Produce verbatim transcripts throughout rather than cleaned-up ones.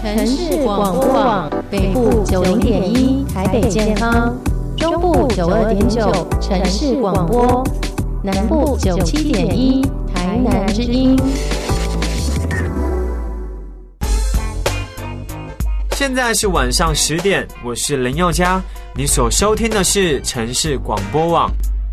城市广播网北部九零点一台北健康，中部九二点九城市广播，南部九七点一台南之音。 现在是晚上十点，我是林宥嘉，你所收听的是城市广播网。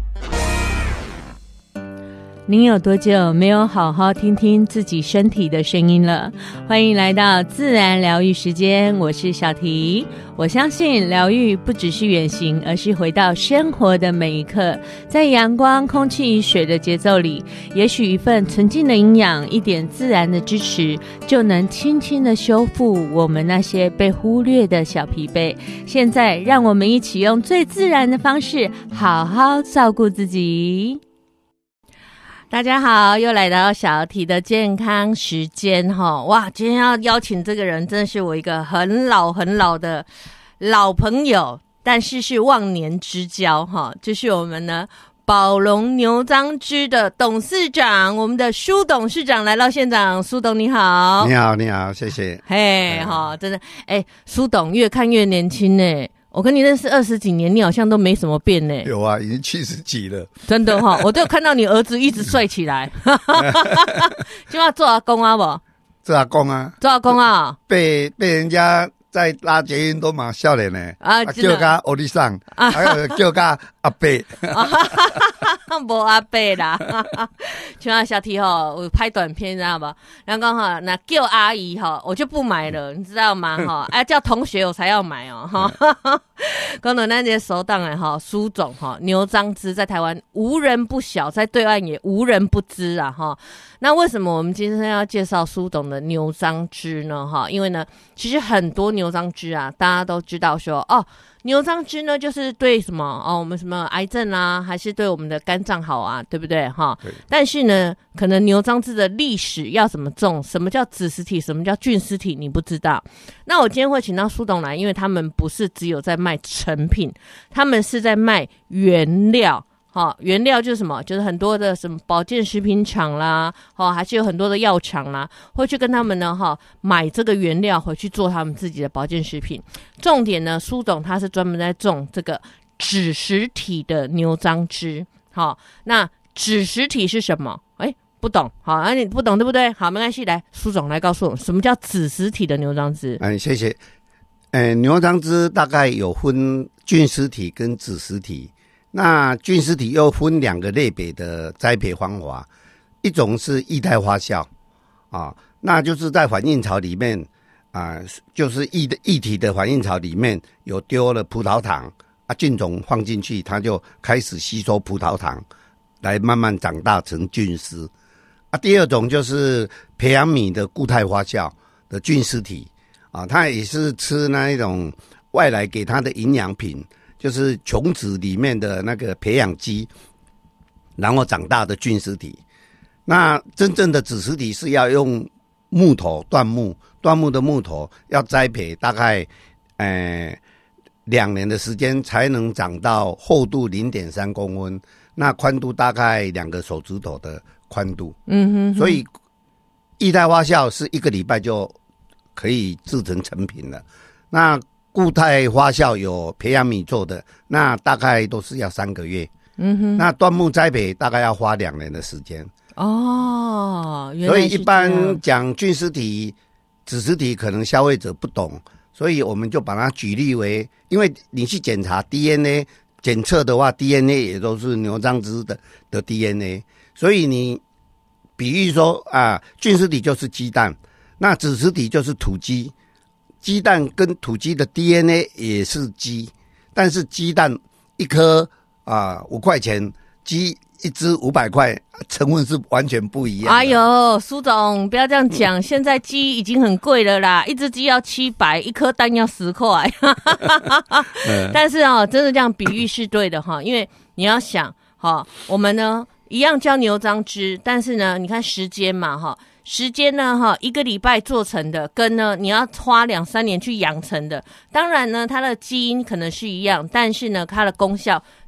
您有多久没有好好听听自己身体的声音了？欢迎来到自然疗愈时间，我是小提。我相信疗愈不只是远行，而是回到生活的每一刻，在阳光、空气、水的节奏里，也许一份纯净的营养，一点自然的支持，就能轻轻的修复我们那些被忽略的小疲惫。现在让我们一起用最自然的方式，好好照顾自己。大家好，又来到小提的健康时间哈！哇，今天要邀请这个人，真的是我一个很老很老的老朋友，但是是忘年之交哈，就是我们呢宝龙牛樟芝的董事长，我们的苏董事长来到现场。苏董你好。 你好，你好，谢谢。 嘿，哈，真的，哎，苏董越看越年轻呢。我跟你认识二十几年，你好像都没什么变呢。 有啊，已经七十几了。 真的哈、哦，我就看到你儿子一直帅起来。就要做阿公啊不？ 做阿公啊， 做阿公啊， 被被人家在拉捷运都蛮笑脸呢。啊，叫他欧弟上，还有叫他阿伯。 无阿伯啦，像小提吼，我拍短片知道吧？然后哈，那叫阿姨哈，我就不买了，你知道吗？哈，哎，叫同学我才要买哦。哈，讲到那些首档的哈，苏总哈，牛樟芝在台湾无人不晓，在对岸也无人不知啊哈。那为什么我们今天要介绍苏董的牛樟芝呢？哈，因为呢，其实很多牛樟芝啊，大家都知道说哦。牛樟芝呢，就是对什么哦，我们什么癌症啊，还是对我们的肝脏好啊，对不对哈？但是呢，可能牛樟芝的历史要怎么种，什么叫子实体，什么叫菌丝体，你不知道。那我今天会请到苏董来，因为他们不是只有在卖成品，他们是在卖原料。好、哦，原料就是什么？就是很多的什么保健食品厂啦，哦，还是有很多的药厂啦，会去跟他们呢，哈、哦，买这个原料回去做他们自己的保健食品。重点呢，苏董他是专门在种这个脂实体的牛樟芝。好、哦，那脂实体是什么？哎，不懂，好，啊，你不懂对不对？好，没关系，来，苏总来告诉我，什么叫脂实体的牛樟芝？ 嗯，谢谢。呃，牛樟芝大概有分菌丝体跟脂实体。那菌丝体又分两个类别的栽培方法，一种是液态发酵啊，那就是在反应槽里面啊，就是液的液体的反应槽里面有丢了葡萄糖啊，菌种放进去，它就开始吸收葡萄糖，来慢慢长大成菌丝啊。第二种就是培养皿的固态发酵的菌丝体啊，它也是吃那一种外来给它的营养品。就是琼脂里面的那个培养基，然后长大的菌丝体。那真正的脂实体是要用木头椴木，椴木的木头要栽培大概呃两年的时间才能长到厚度 零点三公分，那宽度大概两个手指头的宽度。嗯哼哼，所以液态发酵是一个礼拜就可以制成成品了。那固态发酵有培养皿做的，那大概都是要三个月。嗯哼，那椴木栽培大概要花两年的时间。哦，原来是这样。所以一般讲菌丝体、脂实体，可能消费者不懂，所以我们就把它举例为，因为你去检查 D N A 检测的话 ，D N A 也都是牛樟芝的的 D N A， 所以你比喻说啊，菌丝体就是鸡蛋，那脂实体就是土鸡。鸡蛋跟土鸡的 D N A 也是鸡，但是鸡蛋一颗啊五块钱，鸡一只五百块，成分是完全不一样的。 哎呦，苏总不要这样讲，嗯、现在鸡已经很贵了啦，一只鸡要七百，一颗蛋要十块。嗯、但是哦，真的这样比喻是对的哈，因为你要想哈，我们呢一样叫牛樟芝，但是呢，你看时间嘛哈。时间呢哈，一个礼拜做成的跟呢你要花两三年去养成的，当然呢它的基因可能是一样，但是呢它的功效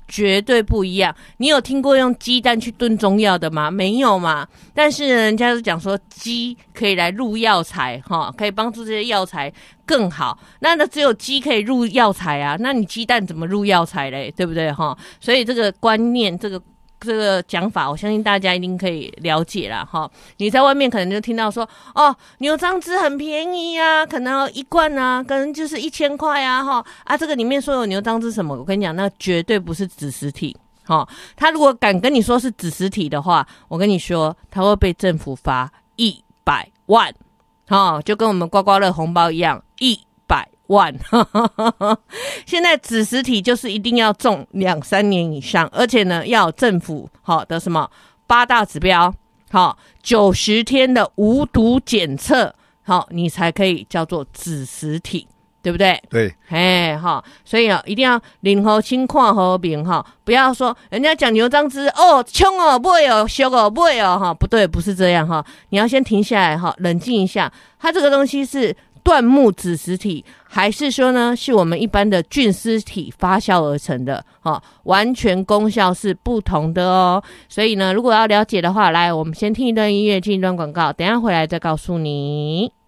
绝对不一样。你有听过用鸡蛋去炖中药的吗？没有嘛。但是人家就讲说鸡可以来入药材哈，可以帮助这些药材更好。那那只有鸡可以入药材啊，那你鸡蛋怎么入药材嘞？对不对哈？所以这个观念，这个这个讲法，我相信大家一定可以了解啦哈。你在外面可能就听到说，哦，牛樟芝很便宜啊，可能一罐啊，可能就是一千块啊哈啊，这个里面说有牛樟芝什么，我跟你讲，那绝对不是子实体。哦，他如果敢跟你说是子实体的话，我跟你说，他会被政府罚一百万，哦，就跟我们刮刮乐红包一样，一百万。现在子实体就是一定要中两三年以上，而且呢，要有政府好、哦、的什么八大指标，好九十天的无毒检测，好、哦、你才可以叫做子实体。对不对？ 对， 哎哈，所以啊，一定要领好清看好明哈，不要说人家讲牛樟芝哦，冲哦，买哦，俗哦，买哦哈，不对，不是这样哈，你要先停下来哈，冷静一下，它这个东西是椴木子实体，还是说呢，是我们一般的菌丝体发酵而成的哈，完全功效是不同的哦。所以呢，如果要了解的话，来，我们先听一段音乐，进一段广告，等一下回来再告诉你。